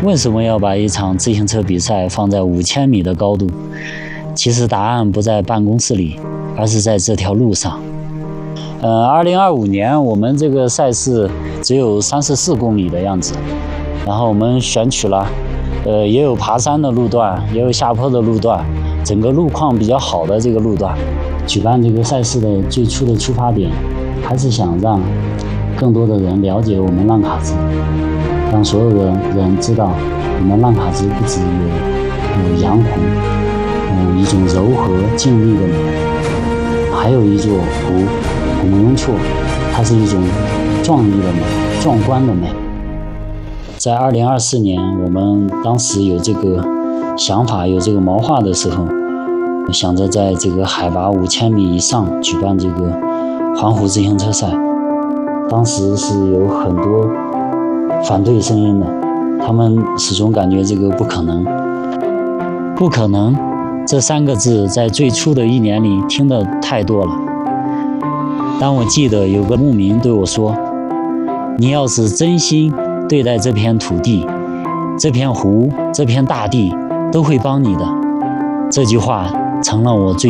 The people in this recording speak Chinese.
为什么要把一场自行车比赛放在5000米的高度？其实答案不在办公室里，而是在这条路上。2025年我们这个赛事只有34公里的样子，然后我们选取了，也有爬山的路段，也有下坡的路段，整个路况比较好的这个路段。举办这个赛事的最初的出发点，还是想让更多的人了解我们浪卡子，让所有的人知道，我们浪卡子不只有阳红，一种柔和静谧的美，还有一座湖古雍错，它是一种壮丽的美，壮观的美。在2024年，我们当时有这个想法，有这个谋划的时候，想着在这个海拔5000米以上举办这个环湖自行车赛。当时是有很多反对声音的，他们始终感觉这个不可能。不可能这3个字在最初的1年里听得太多了。但我记得有个牧民对我说，你要是真心对待这片土地，这片湖，这片大地都会帮你的。这句话成了我最